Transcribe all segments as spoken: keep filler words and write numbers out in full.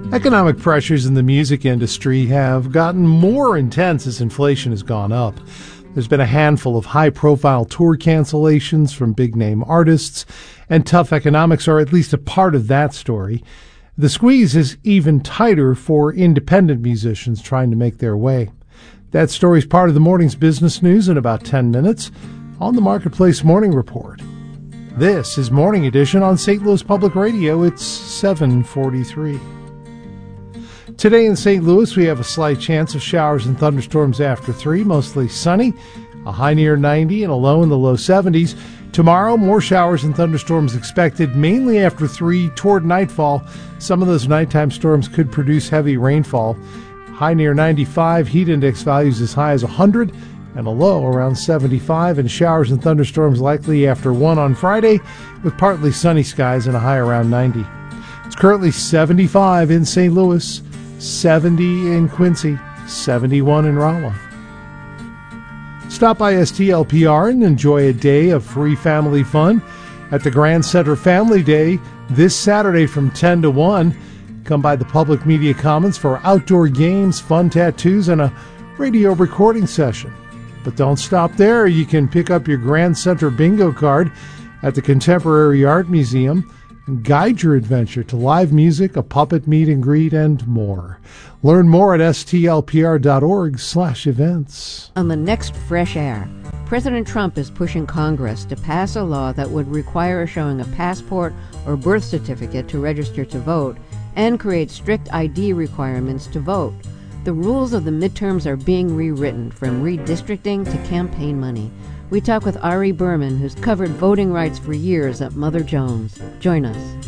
Economic pressures in the music industry have gotten more intense as inflation has gone up. There's been a handful of high-profile tour cancellations from big-name artists, and tough economics are at least a part of that story. The squeeze is even tighter for independent musicians trying to make their way. That story is part of the morning's business news in about ten minutes on the Marketplace Morning Report. This is Morning Edition on Saint Louis Public Radio. It's seven forty-three. Today in Saint Louis, we have a slight chance of showers and thunderstorms after three, mostly sunny, a high near ninety and a low in the low seventies. Tomorrow, more showers and thunderstorms expected, mainly after three toward nightfall. Some of those nighttime storms could produce heavy rainfall. High near ninety-five, heat index values as high as one hundred, and a low around seventy-five, and showers and thunderstorms likely after one on Friday, with partly sunny skies and a high around ninety. It's currently seventy-five in Saint Louis, seventy in Quincy, seventy-one in Rolla. Stop by S T L P R and enjoy a day of free family fun at the Grand Center Family Day this Saturday from ten to one. Come by the Public Media Commons for outdoor games, fun tattoos, and a radio recording session. But don't stop there. You can pick up your Grand Center bingo card at the Contemporary Art Museum and guide your adventure to live music, a puppet meet and greet, and more. Learn more at stlpr.org slash events. On the next Fresh Air, President Trump is pushing Congress to pass a law that would require showing a passport or birth certificate to register to vote and create strict I D requirements to vote. The rules of the midterms are being rewritten, from redistricting to campaign money. We talk with Ari Berman, who's covered voting rights for years at Mother Jones. Join us.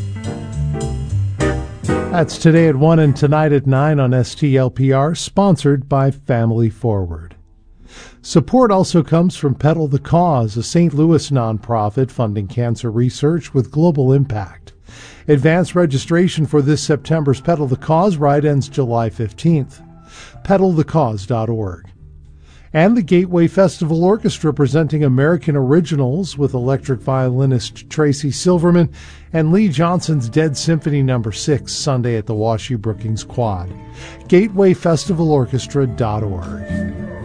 That's today at one and tonight at nine on S T L P R, sponsored by Family Forward. Support also comes from Peddle the Cause, a Saint Louis nonprofit funding cancer research with global impact. Advance registration for this September's Peddle the Cause ride ends July fifteenth. peddle the cause dot org. And the Gateway Festival Orchestra presenting American Originals with electric violinist Tracy Silverman and Lee Johnson's Dead Symphony number six Sunday at the WashU Brookings Quad. gateway festival orchestra dot org.